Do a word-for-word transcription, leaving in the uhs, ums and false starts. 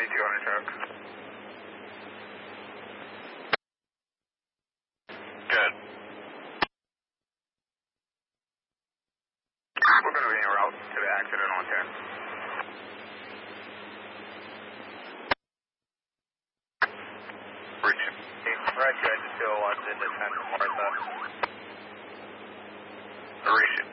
seventy-two on a truck. Good. We're going to be en route to the accident on ten. Reach. Roger, I just feel locked into ten from Martha. Reach it.